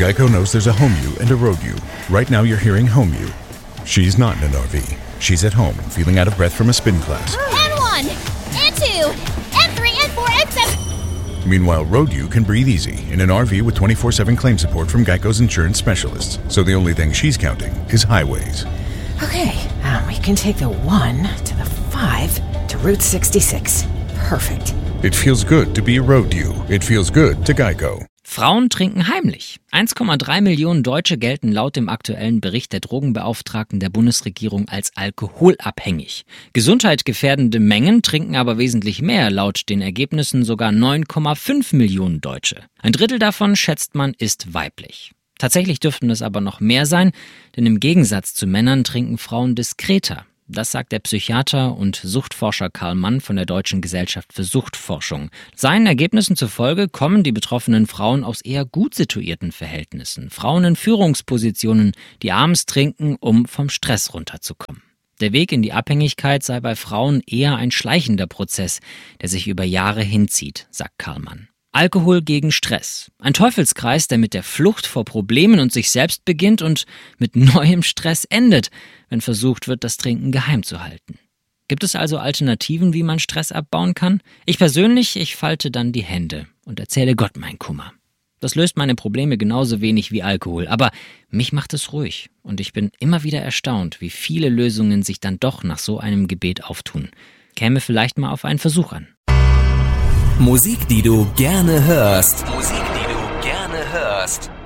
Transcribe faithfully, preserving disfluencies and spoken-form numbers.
Geico knows there's a home you and a road you. Right now you're hearing home you. She's not in an R V. She's at home, feeling out of breath from a spin class. And one, and two, and three, and four, and seven. Meanwhile, road you can breathe easy in an R V with twenty-four seven claim support from Geico's insurance specialists. So the only thing she's counting is highways. Okay, um, we can take the one to the five to Route sixty-six. Perfect. It feels good to be a road you. It feels good to Geico. Frauen trinken heimlich. eins Komma drei Millionen Deutsche gelten laut dem aktuellen Bericht der Drogenbeauftragten der Bundesregierung als alkoholabhängig. Gesundheitgefährdende Mengen trinken aber wesentlich mehr, laut den Ergebnissen sogar neun Komma fünf Millionen Deutsche. Ein Drittel davon, schätzt man, ist weiblich. Tatsächlich dürften es aber noch mehr sein, denn im Gegensatz zu Männern trinken Frauen diskreter. Das sagt der Psychiater und Suchtforscher Karl Mann von der Deutschen Gesellschaft für Suchtforschung. Seinen Ergebnissen zufolge kommen die betroffenen Frauen aus eher gut situierten Verhältnissen. Frauen in Führungspositionen, die abends trinken, um vom Stress runterzukommen. Der Weg in die Abhängigkeit sei bei Frauen eher ein schleichender Prozess, der sich über Jahre hinzieht, sagt Karl Mann. Alkohol gegen Stress. Ein Teufelskreis, der mit der Flucht vor Problemen und sich selbst beginnt und mit neuem Stress endet, wenn versucht wird, das Trinken geheim zu halten. Gibt es also Alternativen, wie man Stress abbauen kann? Ich persönlich, ich falte dann die Hände und erzähle Gott mein Kummer. Das löst meine Probleme genauso wenig wie Alkohol, aber mich macht es ruhig und ich bin immer wieder erstaunt, wie viele Lösungen sich dann doch nach so einem Gebet auftun. Käme vielleicht mal auf einen Versuch an. Musik, die du gerne hörst. Musik, die du gerne hörst.